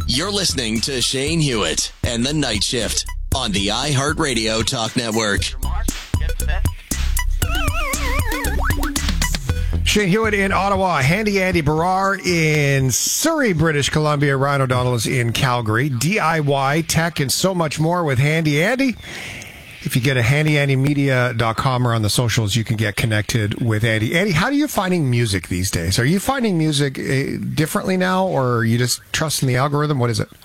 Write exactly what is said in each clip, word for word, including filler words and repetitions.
You're listening to Shane Hewitt and the Night Shift on the iHeartRadio Talk Network. Shane Hewitt in Ottawa, Handy Andy Barrar in Surrey, British Columbia, Ryan O'Donnell is in Calgary. D I Y, tech, and so much more with Handy Andy. If you get a handy andy media dot com or on the socials, you can get connected with Andy. Andy, how are you finding music these days? Are you finding music uh, differently now, or are you just trusting the algorithm? What is it?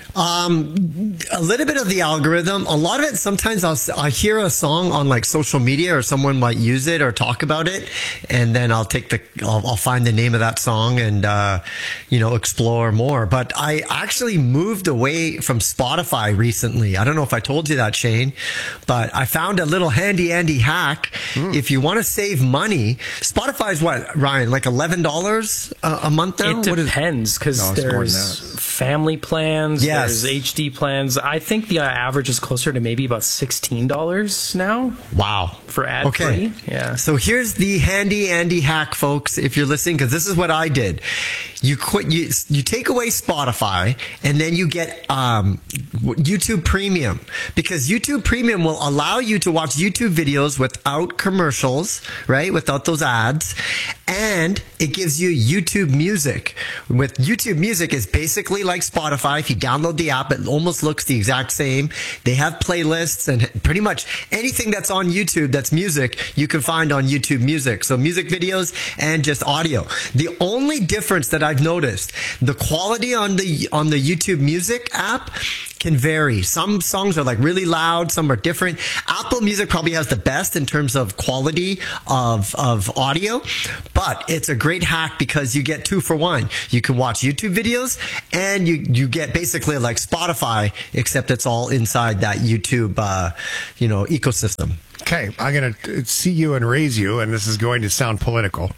Um, a little bit of the algorithm. A lot of it, sometimes I'll, I hear a song on like social media or someone might use it or talk about it. And then I'll take the, I'll, I'll find the name of that song and, uh, you know, explore more. But I actually moved away from Spotify recently. I don't know if I told you that, Shane, but I found a little handy Andy hack. Mm. If you want to save money, Spotify is what, Ryan, like eleven dollars a, a month now? It depends because no, there's family plans. Yes. There's H D plans. I think the uh, average is closer to maybe about sixteen dollars now. Wow. For ad okay. free. Yeah. So here's the handy Andy hack, folks, if you're listening, because this is what I did. You quit, you, you take away Spotify and then you get um, YouTube Premium, because YouTube Premium will allow you to watch YouTube videos without commercials, right? Without those ads. And it gives you YouTube Music. With YouTube Music, is basically like Spotify. If you download the app, it almost looks the exact same. They have playlists and pretty much anything that's on YouTube that's music, you can find on YouTube Music. So music videos and just audio. The only difference that I've noticed, the quality on the on the YouTube Music app can vary. Some songs are like really loud, some are different. Apple Music probably has the best in terms of quality of of audio, but it's a great hack because you get two for one. You can watch YouTube videos and you you get basically like Spotify, except it's all inside that YouTube uh, you know ecosystem. Okay, I'm going to see you and raise you, and this is going to sound political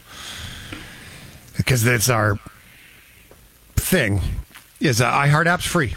because it's our thing. Is uh, iHeart app's free.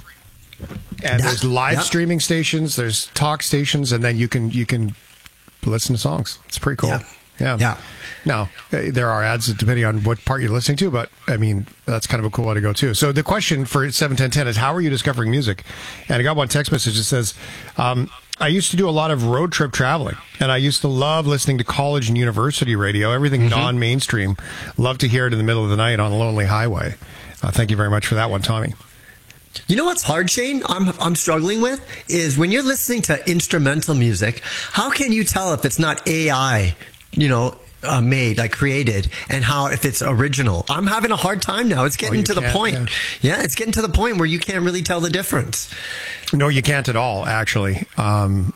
And yeah, there's live yeah. streaming stations, there's talk stations, and then you can you can listen to songs. It's pretty cool. Yeah. Yeah. yeah. Now, there are ads depending on what part you're listening to, but I mean, that's kind of a cool way to go too. So the question for seven ten ten is, how are you discovering music? And I got one text message that says, um, I used to do a lot of road trip traveling, and I used to love listening to college and university radio, everything mm-hmm. non-mainstream. Love to hear it in the middle of the night on a lonely highway. Uh, thank you very much for that one, Tommy. You know what's hard, Shane? I'm I'm struggling with is when you're listening to instrumental music, how can you tell if it's not A I, you know, uh, made, like created, and how if it's original? I'm having a hard time now. It's getting oh, to the point. Yeah. yeah, it's getting to the point where you can't really tell the difference. No, you can't at all, actually. Um,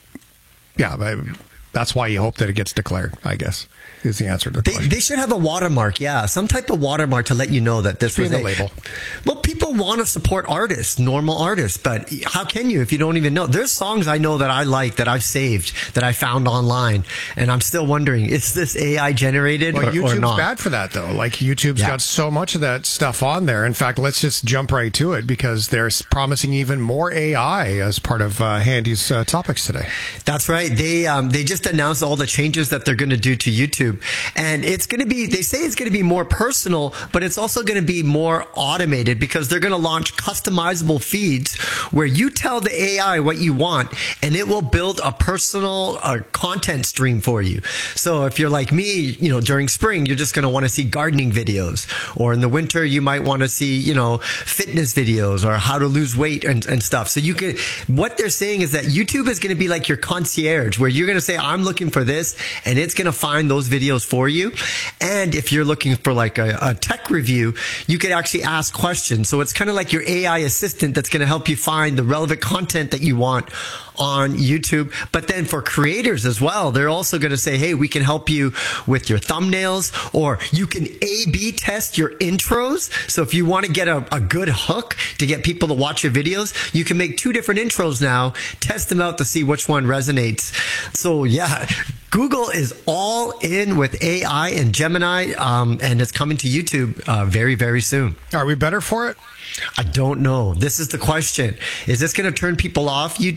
yeah, but that's why you hope that it gets declared, I guess, is the answer to the they, question. They should have a watermark, yeah. Some type of watermark to let you know that this was a a label. Well, people want to support artists, normal artists, but how can you if you don't even know? There's songs I know that I like that I've saved, that I found online, and I'm still wondering, is this A I generated well, or, YouTube's or not? bad for that, though. Like, YouTube's yeah. got so much of that stuff on there. In fact, let's just jump right to it because they're promising even more A I as part of uh, Handy's uh, topics today. That's right. They um, they just announced all the changes that they're going to do to YouTube. And it's going to be, they say it's going to be more personal, but it's also going to be more automated because they're going to launch customizable feeds where you tell the A I what you want and it will build a personal uh, content stream for you. So if you're like me, you know, during spring, you're just going to want to see gardening videos, or in the winter, you might want to see, you know, fitness videos or how to lose weight and, and stuff. So you can, what they're saying is that YouTube is going to be like your concierge where you're going to say, I'm looking for this, and it's going to find those videos for you. And if you're looking for like a, a tech review, you could actually ask questions. So it's kind of like your A I assistant that's going to help you find the relevant content that you want on YouTube. But then for creators as well, they're also going to say, hey, we can help you with your thumbnails, or you can A B test your intros. So if you want to get a, a good hook to get people to watch your videos, you can make two different intros now, test them out to see which one resonates. So yeah, Google is all in with A I and Gemini, um, and it's coming to YouTube uh, very, very soon. Are we better for it? I don't know. This is the question. Is this going to turn people off YouTube? Is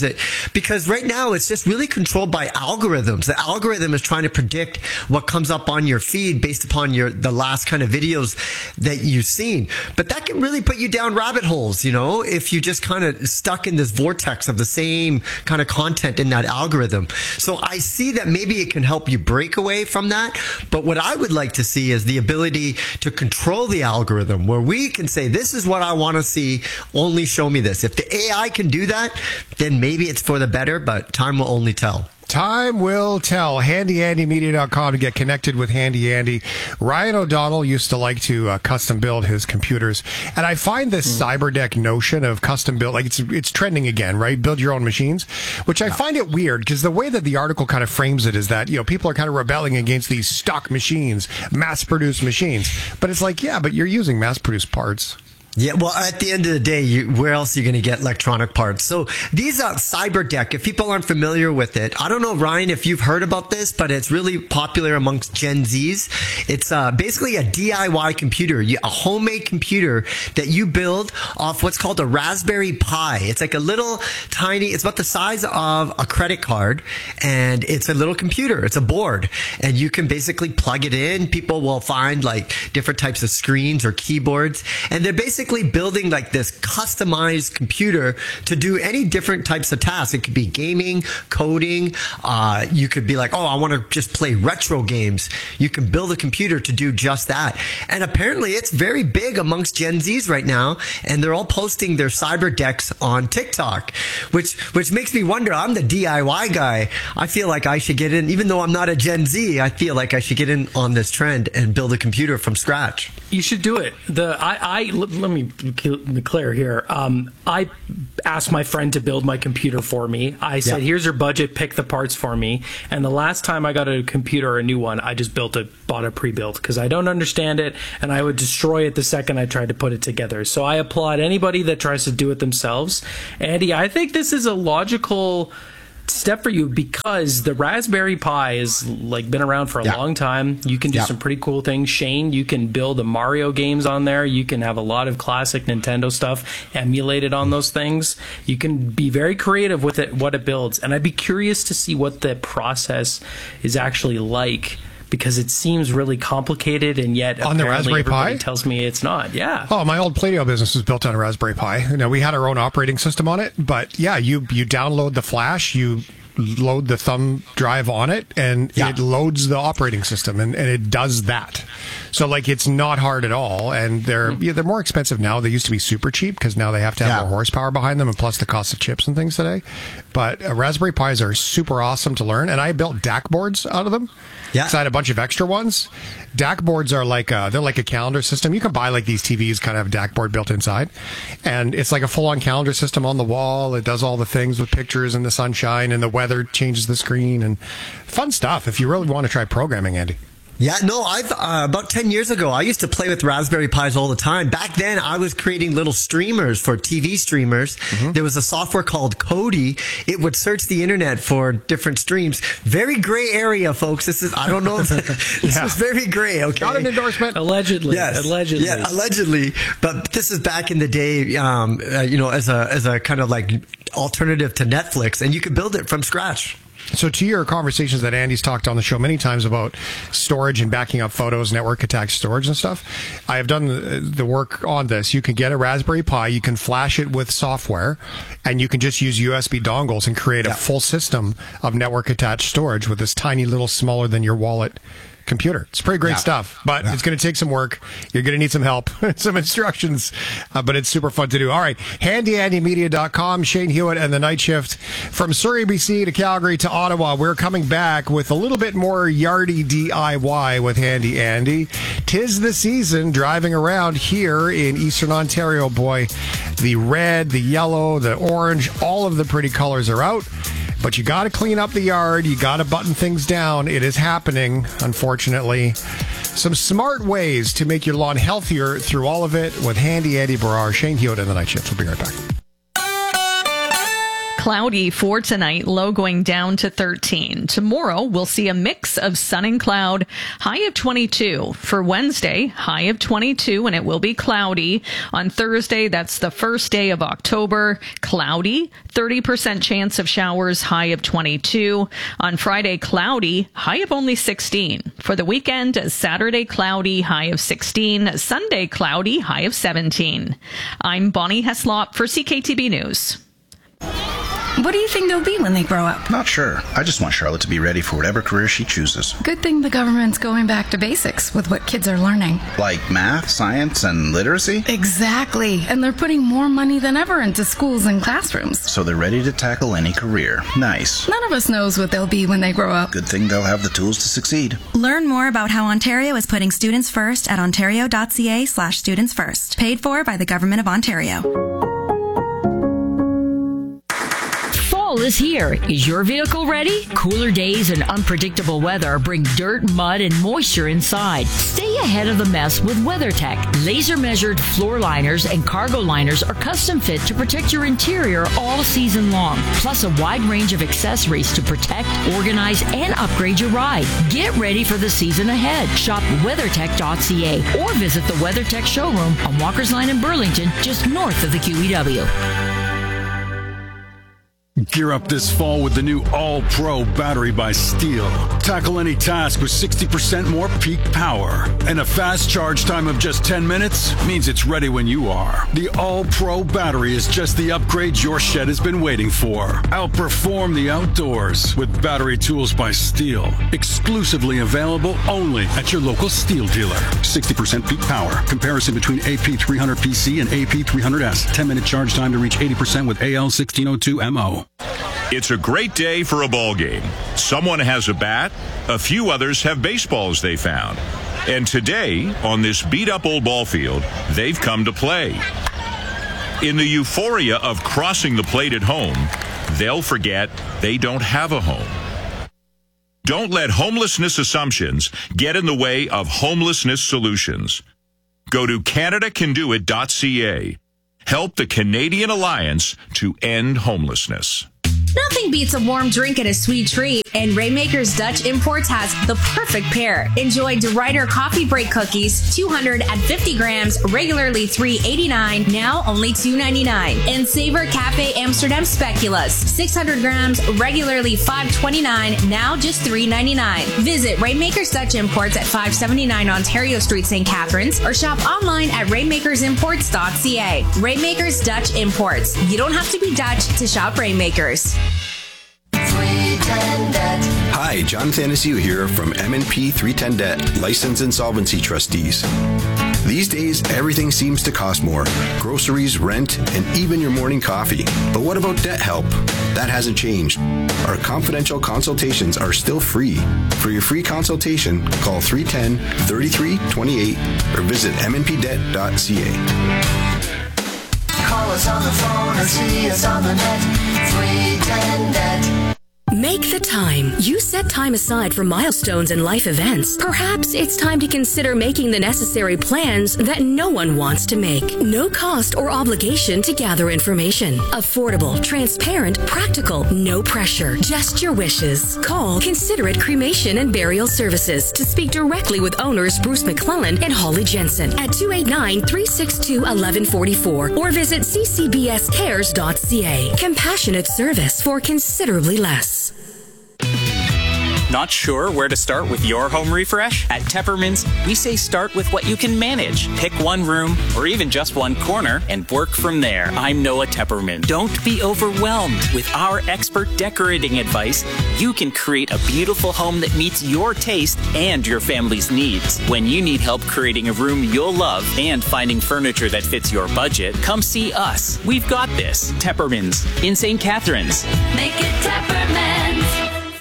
use it, because right now it's just really controlled by algorithms. The algorithm is trying to predict what comes up on your feed based upon your the last kind of videos that you've seen. But that can really put you down rabbit holes, you know, if you just kind of stuck in this vortex of the same kind of content in that algorithm. So I see that maybe it can help you break away from that. But what I would like to see is the ability to control the algorithm, where we can say, this is what I want to see, only show me this. If the A I can do that, then maybe it's for the better, but time will only tell. Time will tell. handy andy media dot com to get connected with Handy Andy. Ryan O'Donnell used to like to uh, custom build his computers, and I find this mm. CyberDeck notion of custom build, like it's it's trending again, right? Build your own machines, which I yeah. find it weird, because the way that the article kind of frames it is that, you know, people are kind of rebelling against these stock machines, mass-produced machines. But it's like, yeah, but you're using mass-produced parts. Yeah, well, at the end of the day, you, where else are you going to get electronic parts? So these are CyberDeck. If people aren't familiar with it, I don't know, Ryan, if you've heard about this, but it's really popular amongst Gen Zs. It's uh, basically a D I Y computer, a homemade computer that you build off what's called a Raspberry Pi. It's like a little tiny, it's about the size of a credit card, and it's a little computer. It's a board, and you can basically plug it in. People will find like different types of screens or keyboards, and they're basically Basically building like this customized computer to do any different types of tasks. It could be gaming, coding. Uh, you could be like, oh, I want to just play retro games. You can build a computer to do just that. And apparently it's very big amongst Gen Zs right now. And they're all posting their CyberDecks on TikTok, which, which makes me wonder, I'm the D I Y guy. I feel like I should get in, even though I'm not a Gen Z, I feel like I should get in on this trend and build a computer from scratch. You should do it. The I, I let me be clear here. Um, I asked my friend to build my computer for me. I said, yeah. here's your budget, pick the parts for me. And the last time I got a computer, a new one, I just built it, bought a pre-built, because I don't understand it, and I would destroy it the second I tried to put it together. So I applaud anybody that tries to do it themselves. Andy, I think this is a logical step for you, because the Raspberry Pi is like been around for a yeah. long time. You can do yeah. some pretty cool things. Shane, you can build the Mario games on there. You can have a lot of classic Nintendo stuff emulated on those things. You can be very creative with it, what it builds. And I'd be curious to see what the process is actually like, because it seems really complicated, and yet on the Raspberry Pi tells me it's not. Yeah. Oh, my old Play-Doh business was built on a Raspberry Pi. You know, we had our own operating system on it, but yeah, you you download the flash, you load the thumb drive on it, and yeah. it loads the operating system, and, and it does that. So like, it's not hard at all, and they're mm-hmm. yeah, they're more expensive now. They used to be super cheap, because now they have to have yeah. more horsepower behind them, and plus the cost of chips and things today. But uh, Raspberry Pis are super awesome to learn, and I built D A C boards out of them. Yeah, so I had a bunch of extra ones. D A C boards are like a, they're like a calendar system. You can buy like these T Vs, kind of have a D A C board built inside, and it's like a full-on calendar system on the wall. It does all the things with pictures and the sunshine, and the weather changes the screen, and fun stuff if you really want to try programming, Andy. Yeah, no, I've uh, about ten years ago, I used to play with Raspberry Pis all the time. Back then, I was creating little streamers for T V streamers. Mm-hmm. There was a software called Kodi. It would search the internet for different streams. Very gray area, folks. This is, I don't know if this yeah. was very gray, okay? Not an endorsement. Allegedly. Yes. Allegedly. Yeah, allegedly. But this is back in the day, um, uh, you know, as a, as a kind of like alternative to Netflix, and you could build it from scratch. So to your conversations that Andy's talked on the show many times about storage and backing up photos, network attached storage and stuff, I have done the, the work on this. You can get a Raspberry Pi, you can flash it with software, and you can just use U S B dongles and create yeah. a full system of network attached storage with this tiny little smaller than your wallet computer. It's pretty great yeah. stuff, but yeah. it's going to take some work. You're going to need some help, some instructions, uh, but it's super fun to do. All right, handy andy media dot com, Shane Hewitt and the Night Shift. From Surrey, B C to Calgary to Ottawa, we're coming back with a little bit more yardy D I Y with Handy Andy. Tis the season driving around here in Eastern Ontario. Boy, the red, the yellow, the orange, all of the pretty colors are out. But you got to clean up the yard. You got to button things down. It is happening, unfortunately. Some smart ways to make your lawn healthier through all of it with Handy Andy Barrar, Shane Hewitt, and the Night Shift. We'll be right back. Cloudy for tonight, low going down to thirteen. Tomorrow, we'll see a mix of sun and cloud, high of twenty-two. For Wednesday, high of twenty-two, and it will be cloudy. On Thursday, that's the first day of October, cloudy, thirty percent chance of showers, high of twenty-two. On Friday, cloudy, high of only sixteen. For the weekend, Saturday, cloudy, high of sixteen. Sunday, cloudy, high of seventeen. I'm Bonnie Heslop for C K T B News. What do you think they'll be when they grow up? Not sure. I just want Charlotte to be ready for whatever career she chooses. Good thing the government's going back to basics with what kids are learning. Like math, science, and literacy? Exactly. And they're putting more money than ever into schools and classrooms. So they're ready to tackle any career. Nice. None of us knows what they'll be when they grow up. Good thing they'll have the tools to succeed. Learn more about how Ontario is putting students first at ontario.ca slash students first. Paid for by the Government of Ontario. Fall is here. Is your vehicle ready? Cooler days and unpredictable weather bring dirt, mud, and moisture inside. Stay ahead of the mess with WeatherTech. Laser-measured floor liners and cargo liners are custom fit to protect your interior all season long. Plus a wide range of accessories to protect, organize, and upgrade your ride. Get ready for the season ahead. Shop weathertech dot c a or visit the WeatherTech showroom on Walker's Line in Burlington, just north of the Q E W. Gear up this fall with the new All-Pro battery by Steel. Tackle any task with sixty percent more peak power. And a fast charge time of just ten minutes means it's ready when you are. The All-Pro battery is just the upgrade your shed has been waiting for. Outperform the outdoors with battery tools by Steel. Exclusively available only at your local Steel dealer. sixty percent peak power. Comparison between A P three hundred P C and A P three hundred S. ten minute charge time to reach eighty percent with A L sixteen oh two M O. It's a great day for a ball game. Someone has a bat, a few others have baseballs they found. And today, on this beat-up old ball field, they've come to play. In the euphoria of crossing the plate at home, they'll forget they don't have a home. Don't let homelessness assumptions get in the way of homelessness solutions. Go to canada can do it dot c a. Help the Canadian Alliance to end homelessness. Nothing beats a warm drink and a sweet treat, and Rainmakers Dutch Imports has the perfect pair. Enjoy DeRuyter Coffee Break Cookies, two hundred fifty grams, regularly three eighty-nine, now only two ninety-nine. And Savor Cafe Amsterdam Speculas, six hundred grams, regularly five twenty-nine, now just three ninety-nine. Visit Rainmakers Dutch Imports at five seventy-nine Ontario Street, Saint Catharines, or shop online at rainmakers imports dot c a. Rainmakers Dutch Imports. You don't have to be Dutch to shop Rainmakers. Hi, Jonathan Anastasia here from M and P three ten Debt, Licensed Insolvency Trustees. These days, everything seems to cost more. Groceries, rent, and even your morning coffee. But what about debt help? That hasn't changed. Our confidential consultations are still free. For your free consultation, call three one zero, three three two eight or visit m n p debt dot c a. Call us on the phone or see us on the net. three ten debt. Make the time. You set time aside for milestones and life events. Perhaps it's time to consider making the necessary plans that no one wants to make. No cost or obligation to gather information. Affordable, transparent, practical, no pressure. Just your wishes. Call Considerate Cremation and Burial Services to speak directly with owners Bruce McClellan and Holly Jensen at two eight nine, three six two, one one four four or visit c c b s cares dot c a. Compassionate service for considerably less. Not sure where to start with your home refresh? At Tepperman's, we say start with what you can manage. Pick one room or even just one corner and work from there. I'm Noah Tepperman. Don't be overwhelmed. With our expert decorating advice, you can create a beautiful home that meets your taste and your family's needs. When you need help creating a room you'll love and finding furniture that fits your budget, come see us. We've got this. Tepperman's in Saint Catharines. Make it Tepperman's.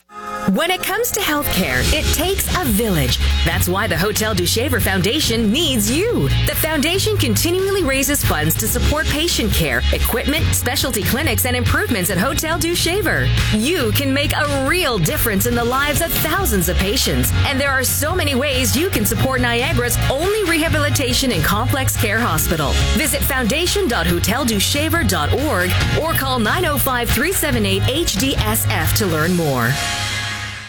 When it comes to healthcare, it takes a village. That's why the Hotel du Shaver Foundation needs you. The foundation continually raises funds to support patient care, equipment, specialty clinics, and improvements at Hotel du Shaver. You can make a real difference in the lives of thousands of patients, and there are so many ways you can support Niagara's only rehabilitation and complex care hospital. Visit foundation dot hotel du shaver dot org or call nine oh five, three seven eight, H D S F to learn more.